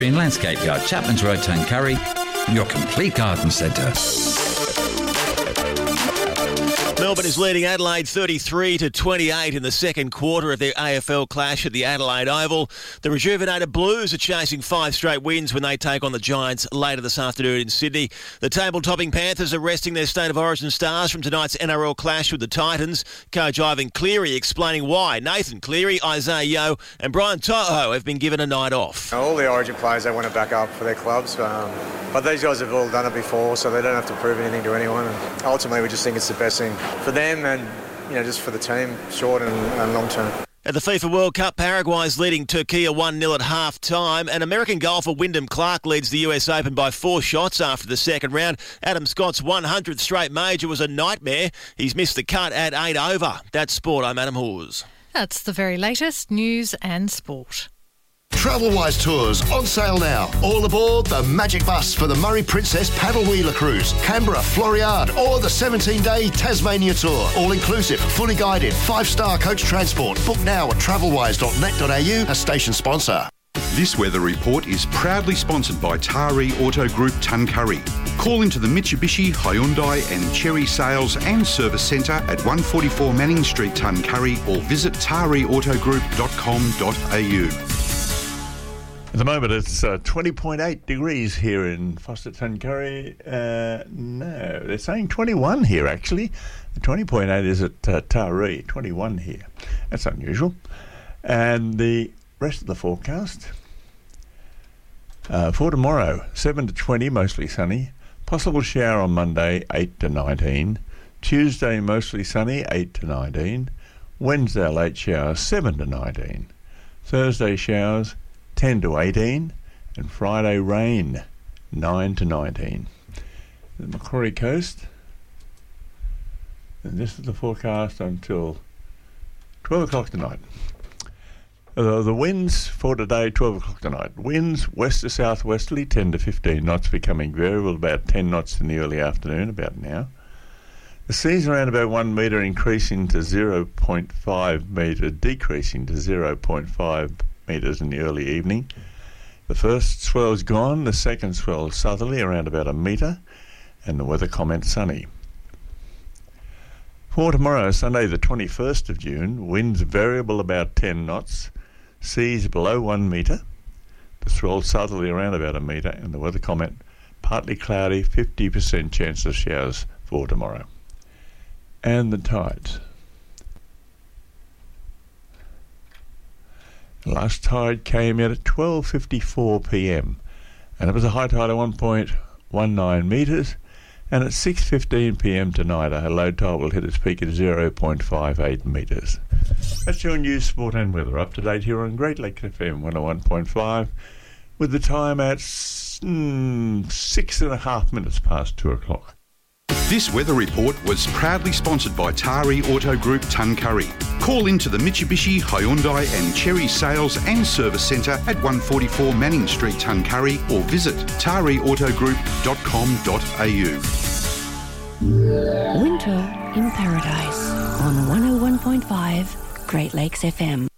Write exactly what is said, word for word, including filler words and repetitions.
In Landscape Yard, Chapman's Road, Tuncurry, your complete garden centre. Melbourne is leading Adelaide thirty-three to twenty-eight in the second quarter of their A F L clash at the Adelaide Oval. The rejuvenated Blues are chasing five straight wins when they take on the Giants later this afternoon in Sydney. The table-topping Panthers are resting their State of Origin stars from tonight's N R L clash with the Titans. Coach Ivan Cleary explaining why Nathan Cleary, Isaiah Yeo and Brian Toho have been given a night off. All the Origin players, they want to back up for their clubs, um, but these guys have all done it before, so they don't have to prove anything to anyone. And ultimately, we just think it's the best thing for them and, you know, just for the team, short and, and long term. At the FIFA World Cup, Paraguay is leading Turkey one nil at half-time, and American golfer Wyndham Clark leads the U S Open by four shots after the second round. Adam Scott's one hundredth straight major was a nightmare. He's missed the cut at eight over. That's sport. I'm Adam Hawes. That's the very latest news and sport. Travelwise Tours on sale now. All aboard the Magic Bus for the Murray Princess Paddle Wheeler Cruise, Canberra, Floriade, or the seventeen-day Tasmania Tour. All inclusive, fully guided, five-star coach transport. Book now at travelwise dot net dot a u, a station sponsor. This weather report is proudly sponsored by Taree Auto Group Tuncurry. Call into the Mitsubishi, Hyundai and Cherry Sales and Service Centre at one forty-four Manning Street, Tuncurry, or visit taree auto group dot com dot a u. At the moment, it's uh, twenty point eight degrees here in Foster Tuncurry. Uh, no, they're saying twenty-one here, actually. twenty point eight is at uh, Taree, twenty-one here. That's unusual. And the rest of the forecast, uh, for tomorrow, seven to twenty, mostly sunny. Possible shower on Monday, eight to nineteen. Tuesday, mostly sunny, eight to nineteen. Wednesday, late showers, seven to nineteen. Thursday, showers, ten to eighteen, and Friday rain, nine to nineteen. The Macquarie Coast, and this is the forecast until twelve o'clock tonight. Uh, the winds for today, twelve o'clock tonight. Winds west to southwesterly, ten to fifteen knots, becoming variable, about ten knots in the early afternoon, about now. The seas around about one metre, increasing to zero point five metre, decreasing to zero point five metres in the early evening. The first swell's gone, the second swell southerly around about a metre, and the weather comment sunny. For tomorrow, Sunday the twenty-first of June, winds variable about ten knots, seas below one metre, the swell southerly around about a metre, and the weather comment partly cloudy, fifty percent chance of showers for tomorrow. And the tides. The last tide came in at twelve fifty-four p m and it was a high tide of one point one nine metres, and at six fifteen p m tonight a low tide will hit its peak at zero point five eight metres. That's your news, sport and weather up to date here on Great Lakes F M one oh one point five, with the time at mm, six and a half minutes past two o'clock. This weather report was proudly sponsored by Taree Auto Group Tuncurry. Call into the Mitsubishi, Hyundai and Cherry Sales and Service Centre at one forty-four Manning Street, Tuncurry, or visit taree auto group dot com dot a u. Winter in Paradise on one oh one point five Great Lakes F M.